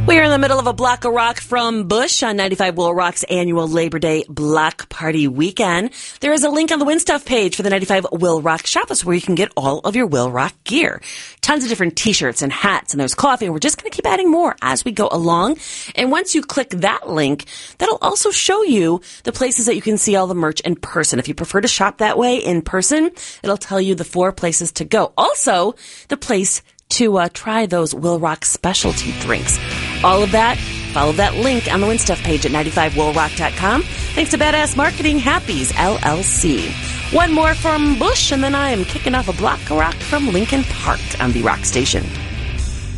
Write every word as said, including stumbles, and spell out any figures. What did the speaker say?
We are in the middle of a block of rock from Bush on ninety-five Will Rock's annual Labor Day Block Party weekend. There is a link on the WinStuff page for the ninety-five Will Rock shop. Is where you can get all of your Will Rock gear. Tons of different t-shirts and hats, and there's coffee. And we're just going to keep adding more as we go along. And once you click that link, that'll also show you the places that you can see all the merch in person. If you prefer to shop that way in person, it'll tell you the four places to go. Also, the place to uh, try those Will Rock specialty drinks. All of that, follow that link on the WinStuff page at ninety-five will rock dot com. Thanks to Badass Marketing Happies, L L C. One more from Bush, and then I am kicking off a block of rock from Lincoln Park on the Rock Station.